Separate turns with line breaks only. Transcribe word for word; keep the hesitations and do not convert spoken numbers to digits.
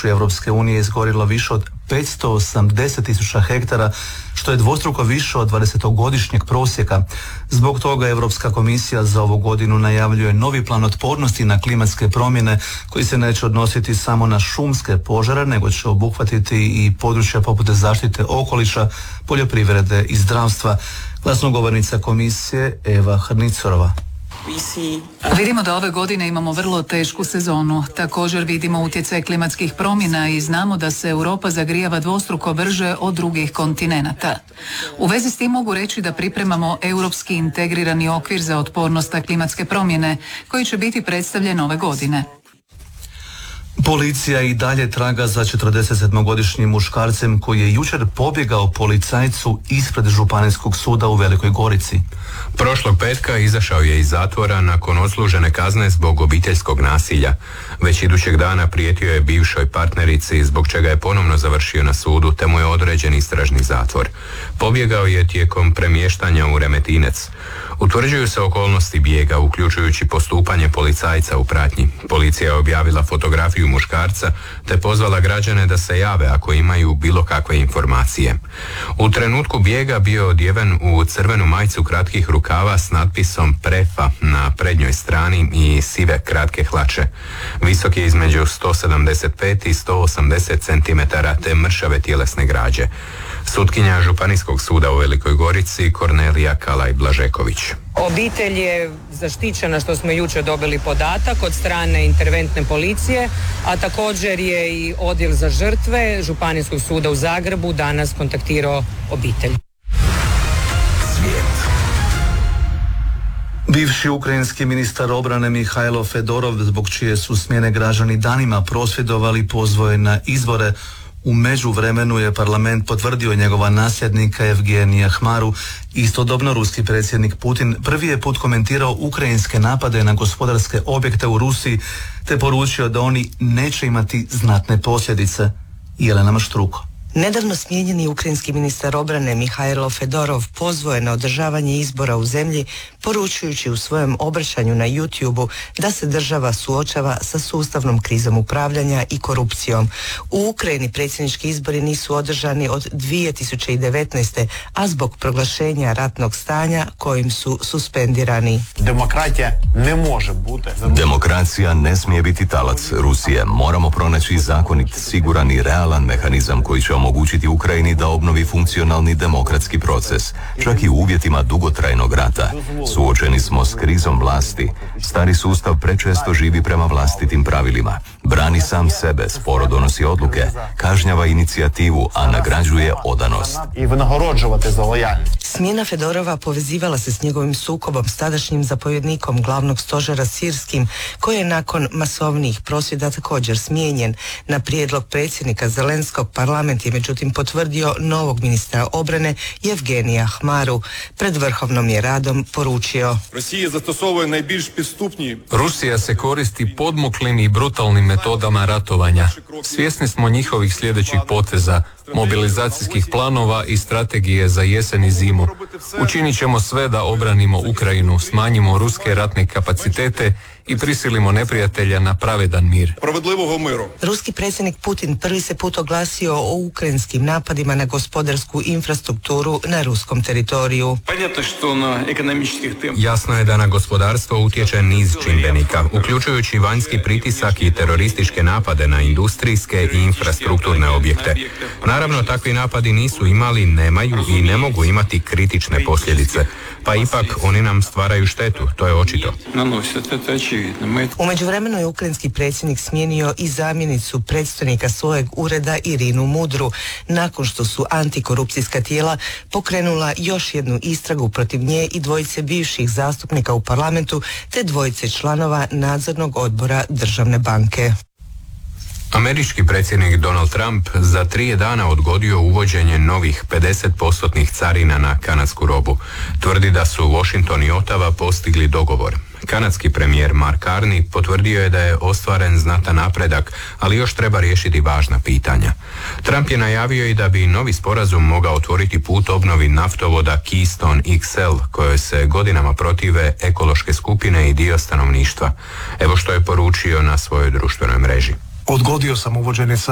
području Europske unije izgorilo više od petsto osamdeset tisuća hektara, što je dvostruko više od dvadesetogodišnjeg prosjeka. Zbog toga Europska komisija za ovu godinu najavljuje novi plan otpornosti na klimatske promjene koji se neće odnositi samo na šumske požare, nego će obuhvatiti i područja poput zaštite okoliša, poljoprivrede i zdravstva. Glasnogovornica komisije Eva Hrnicorova.
Vidimo da ove godine imamo vrlo tešku sezonu. Također vidimo utjecaj klimatskih promjena i znamo da se Europa zagrijava dvostruko brže od drugih kontinenata. U vezi s tim mogu reći da pripremamo europski integrirani okvir za otpornost na klimatske promjene koji će biti predstavljen ove godine.
Policija i dalje traga za četrdesetsedmogodišnjim muškarcem koji je jučer pobjegao policajcu ispred Županijskog suda u Velikoj Gorici.
Prošlog petka izašao je iz zatvora nakon odslužene kazne zbog obiteljskog nasilja. Već idućeg dana prijetio je bivšoj partnerici, zbog čega je ponovno završio na sudu, te mu je određen istražni zatvor. Pobjegao je tijekom premještanja u Remetinec. Utvrđuju se okolnosti bijega, uključujući postupanje policajca u pratnji. Policija je objavila fotografiju muškarca te pozvala građane da se jave ako imaju bilo kakve informacije. U trenutku bijega bio je odjeven u crvenu majicu kratkih rukava s natpisom Prefa na prednjoj strani i sive kratke hlače. Visok je između sto sedamdeset pet i sto osamdeset centimetara te mršave tjelesne građe. Sutkinja Županijskog suda u Velikoj Gorici Kornelija Kalaj-Blažeković.
Obitelj je zaštićena, što smo jučer dobili podatak od strane interventne policije, a također je i odjel za žrtve Županijskog suda u Zagrebu danas kontaktirao obitelj.
Svijet. Bivši ukrajinski ministar obrane Mihajlo Fedorov, zbog čije su smjene građani danima prosvjedovali, pozvao je na izbore. U međuvremenu je parlament potvrdio njegova nasljednika Evgenija Hmaru. Istodobno ruski predsjednik Putin prvi je put komentirao ukrajinske napade na gospodarske objekte u Rusiji te poručio da oni neće imati znatne posljedice. Jelena Maštruko.
Nedavno smijenjeni ukrajinski ministar obrane Mihajlo Fedorov pozvao je na održavanje izbora u zemlji, poručujući u svojem obraćanju na YouTubeu da se država suočava sa sustavnom krizom upravljanja i korupcijom. U Ukrajini predsjednički izbori nisu održani od dvije tisuće devetnaeste. a zbog proglašenja ratnog stanja kojim su suspendirani.
Demokratija ne može biti.
Demokracija ne smije biti talac Rusije. Moramo pronaći zakonit, siguran i realan mehanizam koji će omogućiti Ukrajini da obnovi funkcionalni demokratski proces, čak i u uvjetima dugotrajnog rata. Suočeni smo s krizom vlasti. Stari sustav prečesto živi prema vlastitim pravilima. Brani sam sebe, sporo donosi odluke, kažnjava inicijativu, a nagrađuje odanost.
Smjena Fedorova povezivala se s njegovim sukobom s tadašnjim zapovjednikom glavnog stožera sirskim, koji je nakon masovnih prosvjeda također smijenjen. Na prijedlog predsjednika Zelenskog parlament je međutim potvrdio novog ministra obrane Evgenija Hmaru. Pred vrhovnom je radom poručio:
Rusija se koristi podmuklim i brutalnim metodama ratovanja. Svjesni smo njihovih sljedećih poteza, mobilizacijskih planova i strategije za jesen i zimu. Učinit ćemo sve da obranimo Ukrajinu, smanjimo ruske ratne kapacitete i prisilimo neprijatelja na pravedan mir.
Ruski predsjednik Putin prvi se put oglasio o ukrajinskim napadima na gospodarsku infrastrukturu na ruskom teritoriju.
Jasno je da na gospodarstvo utječe niz čimbenika, uključujući vanjski pritisak i terorističke napade na industrijske i infrastrukturne objekte. Naravno, takvi napadi nisu imali, nemaju i ne mogu imati kritične posljedice, pa ipak oni nam stvaraju štetu, to je očito.
U međuvremenu je ukrajinski predsjednik smijenio i zamjenicu predstojnika svojeg ureda Irinu Mudru, nakon što su antikorupcijska tijela pokrenula još jednu istragu protiv nje i dvojice bivših zastupnika u parlamentu te dvojice članova nadzornog odbora državne banke.
Američki predsjednik Donald Trump za tri dana odgodio uvođenje novih pedeset posto carina na kanadsku robu. Tvrdi da su Washington i Ottawa postigli dogovor. Kanadski premijer Mark Carney potvrdio je da je ostvaren znatan napredak, ali još treba riješiti važna pitanja. Trump je najavio i da bi novi sporazum mogao otvoriti put obnovi naftovoda Keystone X L, kojoj se godinama protive ekološke skupine i dio stanovništva. Evo što je poručio na svojoj društvenoj mreži.
Odgodio sam uvođenje